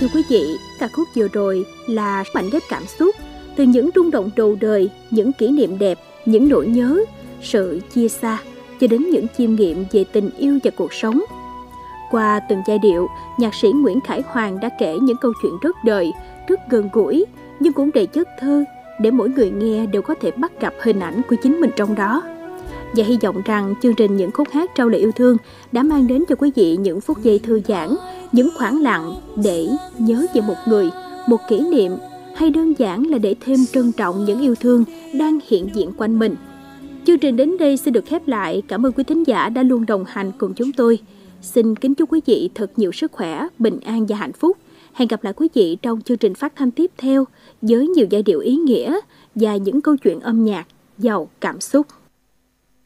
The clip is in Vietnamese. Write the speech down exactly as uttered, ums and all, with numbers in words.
thưa quý vị, ca khúc vừa rồi là mảnh ghép cảm xúc từ những rung động đầu đời, những kỷ niệm đẹp, những nỗi nhớ, sự chia xa, cho đến những chiêm nghiệm về tình yêu và cuộc sống. Qua từng giai điệu, nhạc sĩ Nguyễn Khải Hoàng đã kể những câu chuyện rất đời, rất gần gũi, nhưng cũng đầy chất thơ, để mỗi người nghe đều có thể bắt gặp hình ảnh của chính mình trong đó. Và hy vọng rằng chương trình Những khúc hát trao lời yêu thương đã mang đến cho quý vị những phút giây thư giãn, những khoảng lặng để nhớ về một người, một kỷ niệm, hay đơn giản là để thêm trân trọng những yêu thương đang hiện diện quanh mình. Chương trình đến đây xin được khép lại. Cảm ơn quý thính giả đã luôn đồng hành cùng chúng tôi. Xin kính chúc quý vị thật nhiều sức khỏe, bình an và hạnh phúc. Hẹn gặp lại quý vị trong chương trình phát thanh tiếp theo với nhiều giai điệu ý nghĩa và những câu chuyện âm nhạc giàu cảm xúc.